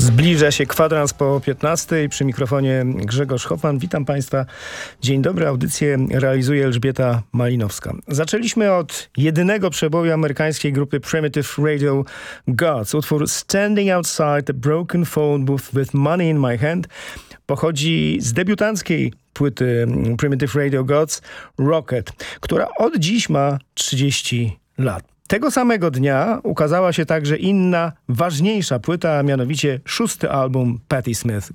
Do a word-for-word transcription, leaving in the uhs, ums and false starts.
Zbliża się kwadrans po piętnastej. Przy mikrofonie Grzegorz Hoffman. Witam Państwa. Dzień dobry. Audycję realizuje Elżbieta Malinowska. Zaczęliśmy od jedynego przeboju amerykańskiej grupy Primitive Radio Gods. Utwór Standing Outside the Broken Phone Booth with Money in My Hand pochodzi z debiutanckiej płyty Primitive Radio Gods Rocket, która od dziś ma trzydzieści lat. Tego samego dnia ukazała się także inna, ważniejsza płyta, a mianowicie szósty album Patti Smith